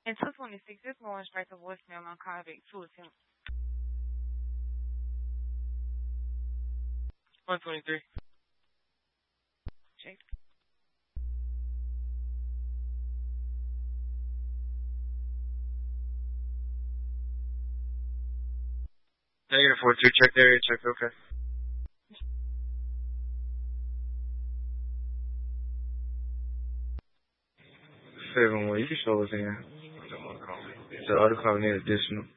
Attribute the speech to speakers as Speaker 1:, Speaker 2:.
Speaker 1: And 226, just going straight to voicemail. I'm calling back 2 attempts. 123. Check.
Speaker 2: -42, check the area, check, okay. 7-1, you can show us in. The other call need additional.